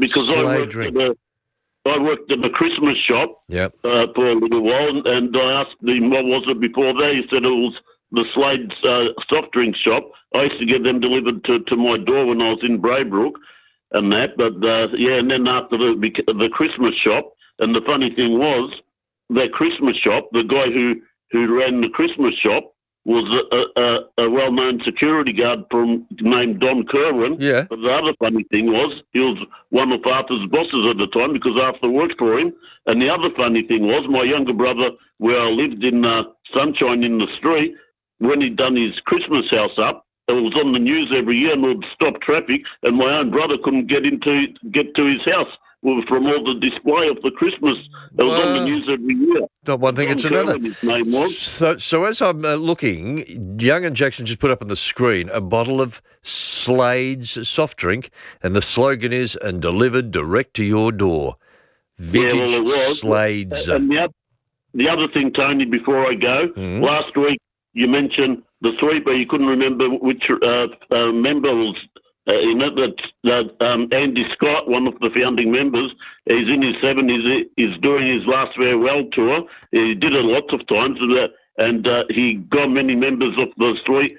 because I worked at a Christmas shop for a little while, and I asked him what was it before that. He said it was the Slade's soft drink shop. I used to get them delivered to my door when I was in Braybrook and that. But, and then after the Christmas shop, and the funny thing was, that Christmas shop, the guy who ran the Christmas shop was a well-known security guard named Don Kerwin. Yeah. But the other funny thing was he was one of Arthur's bosses at the time because Arthur worked for him. And the other funny thing was my younger brother, where I lived in Sunshine in the Street, when he'd done his Christmas house up, it was on the news every year and would stop traffic, and my own brother couldn't get to his house from all the display of the Christmas. It was on the news every year. Not one thing, it's another. His name was. So as I'm looking, Young and Jackson just put up on the screen a bottle of Slade's soft drink, and the slogan is, and delivered direct to your door. Vintage Slade's. And the other thing, Tony, before I go, last week you mentioned the sweeper. You couldn't remember which member was in it. That Andy Scott, one of the founding members, he's in his 70s. He's doing his last farewell tour. He did it lots of times, and he got many members of the Sweet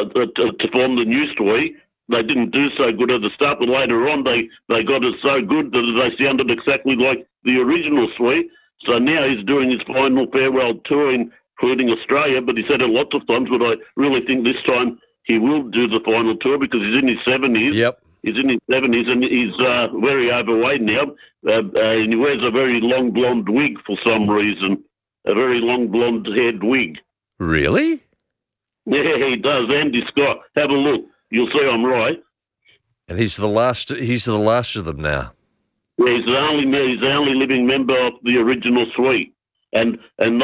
to form the new Sweet. They didn't do so good at the start, but later on they got it so good that they sounded exactly like the original Sweet. So now he's doing his final farewell tour, including Australia, but he said it lots of times, but I really think this time he will do the final tour because he's in his 70s. Yep. He's in his 70s and he's very overweight now. And he wears a very long blonde wig for some reason, a very long blonde-haired wig. Really? Yeah, he does. Andy Scott. Have a look. You'll see I'm right. And he's the last of them now. Yeah, he's the only living member of the original Sweet. And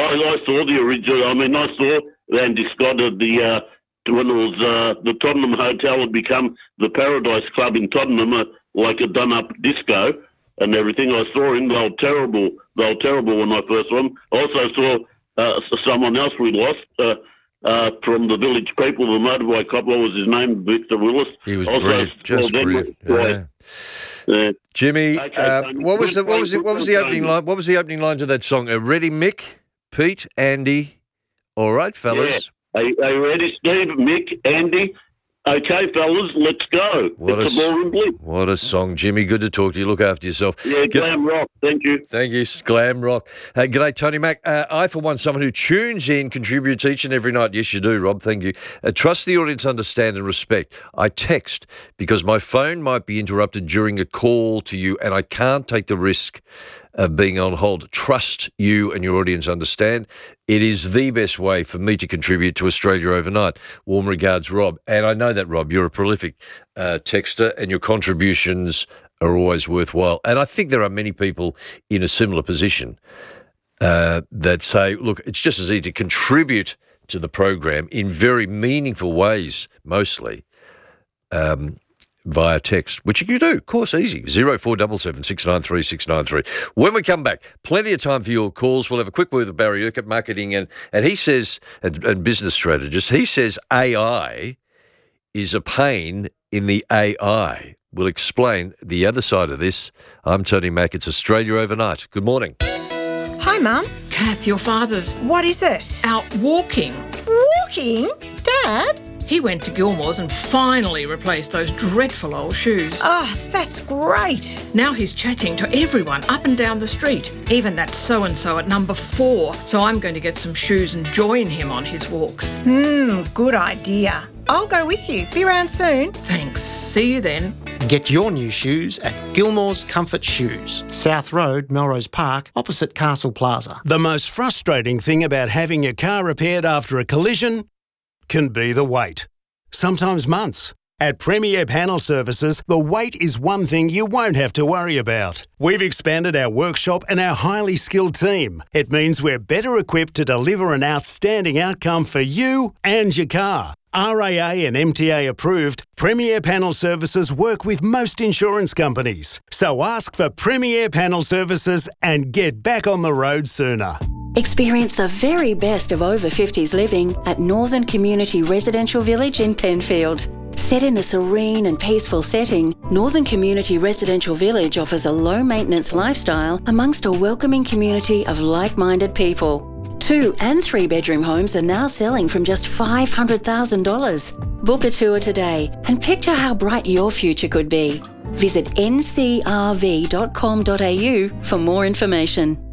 I saw the original. I mean, I saw Andy Scott at when it was the Tottenham Hotel had become the Paradise Club in Tottenham, like a done-up disco and everything. I saw him. They were terrible. When I first saw them. I also saw someone else we lost from the Village People, the motorbike cop. What was his name? Victor Willis. He was brilliant. Just brilliant. Yeah. Jimmy, okay, what was the opening line? What was the opening line to that song? Ready, Mick, Pete, Andy. All right, fellas. Yeah. Are you ready, Steve, Mick, Andy? Okay, fellas, let's go. It's a ballroom blip. What a song, Jimmy. Good to talk to you. Look after yourself. Yeah, glam rock. Thank you. Thank you, glam rock. G'day, Tony Mac. I, for one, someone who tunes in, contributes each and every night. Yes, you do, Rob. Thank you. Trust the audience, understand and respect. I text because my phone might be interrupted during a call to you and I can't take the risk of being on hold. Trust you and your audience understand. It is the best way for me to contribute to Australia overnight. Warm regards, Rob. And I know that, Rob, you're a prolific texter and your contributions are always worthwhile. And I think there are many people in a similar position that say, look, it's just as easy to contribute to the program in very meaningful ways, mostly, via text, which you can do, of course, easy, 0477 693 693. When we come back, plenty of time for your calls. We'll have a quick word with Barry Urquhart, marketing, and he says, and business strategist, he says AI is a pain in the AI. We'll explain the other side of this. I'm Tony Mack. It's Australia Overnight. Good morning. Hi, Mum. Kath, your father's... What is it? Out walking. Walking? Dad? He went to Gilmore's and finally replaced those dreadful old shoes. Oh, that's great. Now he's chatting to everyone up and down the street, even that so-and-so at number 4. So I'm going to get some shoes and join him on his walks. Good idea. I'll go with you. Be around soon. Thanks. See you then. Get your new shoes at Gilmore's Comfort Shoes, South Road, Melrose Park, opposite Castle Plaza. The most frustrating thing about having your car repaired after a collision can be the wait. Sometimes months. At Premier Panel Services, the wait is one thing you won't have to worry about. We've expanded our workshop and our highly skilled team. It means we're better equipped to deliver an outstanding outcome for you and your car. RAA and MTA approved, Premier Panel Services work with most insurance companies. So ask for Premier Panel Services and get back on the road sooner. Experience the very best of over 50s living at Northern Community Residential Village in Penfield. Set in a serene and peaceful setting, Northern Community Residential Village offers a low-maintenance lifestyle amongst a welcoming community of like-minded people. 2- and 3-bedroom homes are now selling from just $500,000. Book a tour today and picture how bright your future could be. Visit ncrv.com.au for more information.